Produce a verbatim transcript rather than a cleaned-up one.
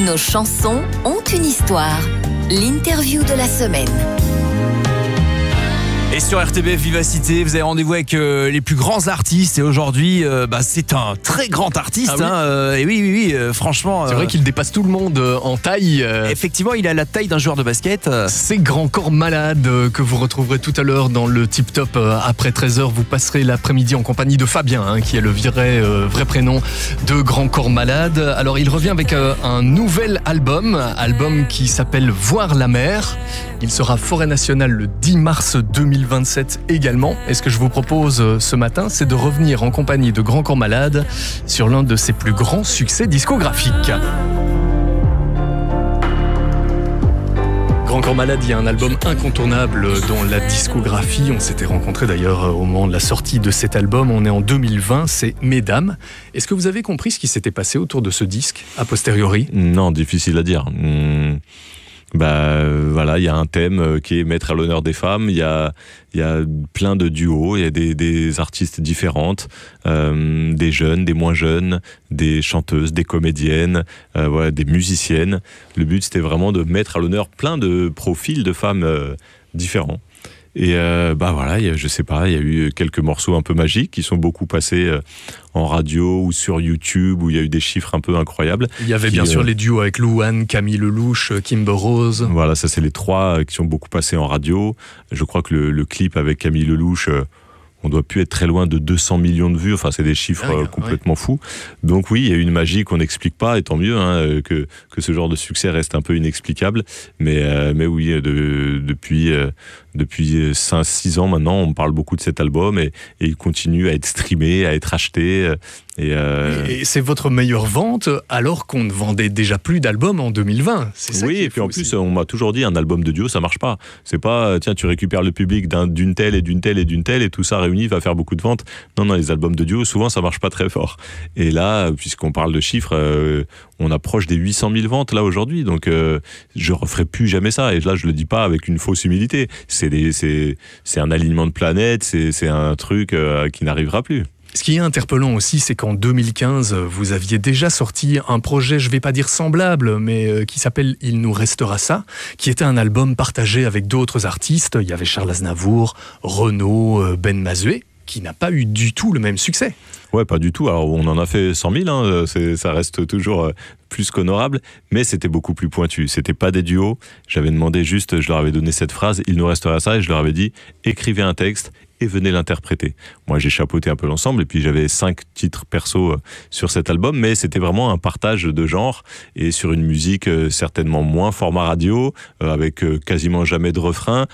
Nos chansons ont une histoire. L'interview de la semaine. Et sur R T B F Vivacité, vous avez rendez-vous avec euh, les plus grands artistes. Et aujourd'hui, euh, bah, c'est un très grand artiste. Ah oui, hein, euh, et oui, oui, oui euh, franchement. C'est euh, vrai qu'il dépasse tout le monde euh, en taille. Euh, effectivement, il a la taille d'un joueur de basket. Euh. C'est Grand Corps Malade euh, que vous retrouverez tout à l'heure dans le Tip Top. Euh, après treize heures, vous passerez l'après-midi en compagnie de Fabien, hein, qui est le vrai, euh, vrai prénom de Grand Corps Malade. Alors, il revient avec euh, un nouvel album, album qui s'appelle Voir la mer. Il sera Forêt Nationale le dix mars deux mille vingt-sept également. Et ce que je vous propose ce matin, c'est de revenir en compagnie de Grand Corps Malade sur l'un de ses plus grands succès discographiques. Grand Corps Malade, il y a un album incontournable dans la discographie. On s'était rencontrés d'ailleurs au moment de la sortie de cet album. On est en deux mille vingt, c'est Mesdames. Est-ce que vous avez compris ce qui s'était passé autour de ce disque, a posteriori ? Non, difficile à dire. Mmh. Bah euh, voilà, il y a un thème euh, qui est mettre à l'honneur des femmes. Il y a il y a plein de duos, il y a des des artistes différentes, euh, des jeunes, des moins jeunes, des chanteuses, des comédiennes, euh, voilà, des musiciennes. Le but c'était vraiment de mettre à l'honneur plein de profils de femmes euh, différents. Et euh, bah voilà, y a, je sais pas, il y a eu quelques morceaux un peu magiques qui sont beaucoup passés euh, en radio ou sur YouTube où il y a eu des chiffres un peu incroyables. Il y avait qui, bien euh, sûr les duos avec Louane, Camille Lelouch, Kimber Rose. Voilà, ça c'est les trois qui sont beaucoup passés en radio. Je crois que le, le clip avec Camille Lelouch, euh, on doit plus être très loin de deux cents millions de vues. Enfin, c'est des chiffres ah, euh, complètement ouais. fous. Donc oui, il y a une magie qu'on n'explique pas, et tant mieux hein, que que ce genre de succès reste un peu inexplicable. Mais euh, mais oui, de, depuis euh, depuis cinq six ans maintenant, on parle beaucoup de cet album et, et il continue à être streamé, à être acheté. Et, euh... et c'est votre meilleure vente alors qu'on ne vendait déjà plus d'albums en deux mille vingt. C'est ça oui, et puis en aussi. plus, on m'a toujours dit un album de duo, ça marche pas. C'est pas tiens, tu récupères le public d'un, d'une telle et d'une telle et d'une telle et tout ça réuni va faire beaucoup de ventes. Non, non, les albums de duo, souvent ça marche pas très fort. Et là, puisqu'on parle de chiffres, euh, on approche des huit cent mille ventes là aujourd'hui. Donc, euh, je referai plus jamais ça. Et là, je le dis pas avec une fausse humilité. C'est des, c'est, c'est un alignement de planètes. C'est, c'est un truc euh, qui n'arrivera plus. Ce qui est interpellant aussi, c'est qu'en deux mille quinze, vous aviez déjà sorti un projet, je ne vais pas dire semblable, mais qui s'appelle « Il nous restera ça », qui était un album partagé avec d'autres artistes. Il y avait Charles Aznavour, Renaud, Ben Mazué, qui n'a pas eu du tout le même succès. Ouais, pas du tout. Alors, on en a fait cent mille, hein. C'est, ça reste toujours plus qu'honorable, mais c'était beaucoup plus pointu. C'était pas des duos. J'avais demandé juste, je leur avais donné cette phrase, il nous restera ça, et je leur avais dit, écrivez un texte et venez l'interpréter. Moi, j'ai chapeauté un peu l'ensemble, et puis j'avais cinq titres perso sur cet album, mais c'était vraiment un partage de genre, et sur une musique certainement moins format radio, avec quasiment jamais de refrain,